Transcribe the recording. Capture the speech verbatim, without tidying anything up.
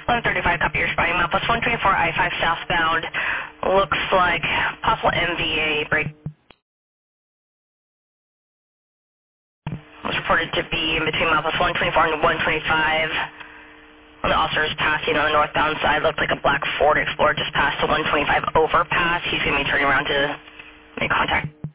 one thirty-five, copy your spotting map. Plus one twenty-four I five southbound. Looks like possible M V A break. Was reported to be in between mile plus one twenty-four and one twenty-five. One of the officers passing on the northbound side looked like a black Ford Explorer just passed the one twenty-five overpass. He's going to be turning around to make contact.